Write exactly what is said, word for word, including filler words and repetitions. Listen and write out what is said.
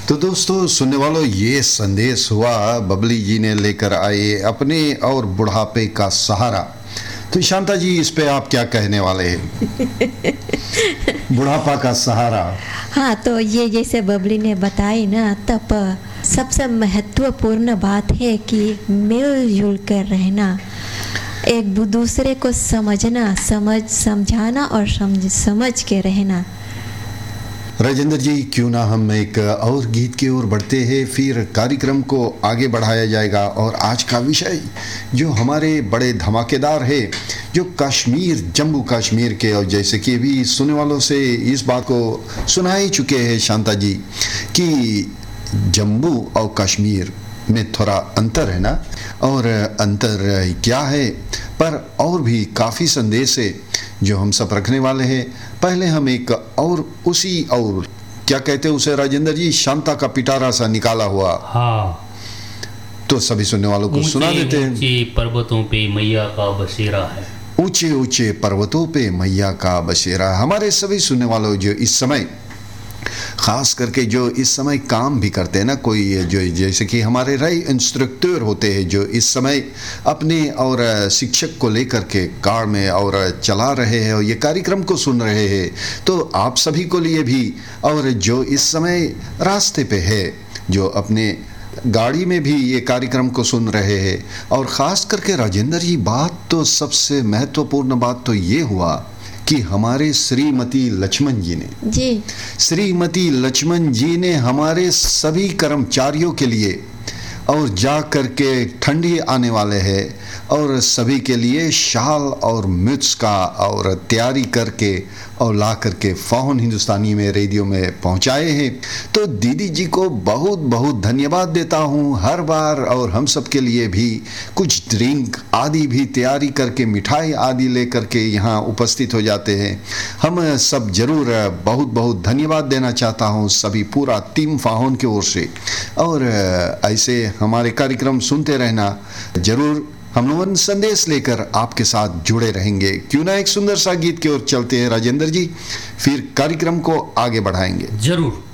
तो दोस्तों सुनने वालों, ये संदेश हुआ बबली जी ने लेकर आए अपने और बुढ़ापे का सहारा। तो शांता जी, इस पे आप क्या कहने वाले हैं? बुढ़ापा का सहारा। हाँ, तो ये जैसे बबली ने बताई ना, तब सबसे महत्वपूर्ण बात है कि मिलजुल कर रहना, एक दूसरे को समझना, समझ समझाना और समझ समझ के रहना। राजेंद्र जी, क्यों ना हम एक और गीत की ओर बढ़ते हैं, फिर कार्यक्रम को आगे बढ़ाया जाएगा। और आज का विषय जो हमारे बड़े धमाकेदार है, जो कश्मीर, जम्मू कश्मीर के, और जैसे कि अभी सुनने वालों से इस बात को सुना ही चुके हैं शांता जी कि जम्मू और कश्मीर में थोड़ा अंतर है ना, और अंतर क्या है, पर और भी काफ़ी संदेश है जो हम सब रखने वाले हैं। पहले हम एक और उसी और क्या कहते हैं उसे राजेंद्र जी, शांता का पिटारा सा निकाला हुआ, हाँ, तो सभी सुनने वालों को सुना देते हैं। ऊंचे पर्वतों पे मैया का बसेरा है, ऊंचे ऊंचे पर्वतों पे मैया का बसेरा। हमारे सभी सुनने वालों जो इस समय, खास करके जो इस समय काम भी करते हैं ना, कोई जो जैसे कि हमारे रही इंस्ट्रक्टर होते हैं जो इस समय अपने और शिक्षक को लेकर के कार में और चला रहे हैं और ये कार्यक्रम को सुन रहे हैं, तो आप सभी को लिए भी, और जो इस समय रास्ते पे है, जो अपने गाड़ी में भी ये कार्यक्रम को सुन रहे हैं, और ख़ास करके राजेंद्र जी, बात तो सबसे महत्वपूर्ण बात तो ये हुआ कि हमारे श्रीमती लक्ष्मण जी ने जी श्रीमती लक्ष्मण जी ने हमारे सभी कर्मचारियों के लिए, और जा कर के ठंडी आने वाले हैं, और सभी के लिए शाल और मिर्च का और तैयारी करके और ला करके फ़ौन हिंदुस्तानी में रेडियो में पहुंचाए हैं। तो दीदी जी को बहुत बहुत धन्यवाद देता हूं हर बार, और हम सब के लिए भी कुछ ड्रिंक आदि भी तैयारी करके, मिठाई आदि ले करके यहाँ उपस्थित हो जाते हैं। हम सब जरूर बहुत बहुत धन्यवाद देना चाहता हूँ सभी, पूरा टीम फ़ौन की ओर से। और ऐसे हमारे कार्यक्रम सुनते रहना, जरूर हम लोग संदेश लेकर आपके साथ जुड़े रहेंगे। क्यों ना एक सुंदर सा गीत की ओर चलते हैं राजेंद्र जी, फिर कार्यक्रम को आगे बढ़ाएंगे। जरूर।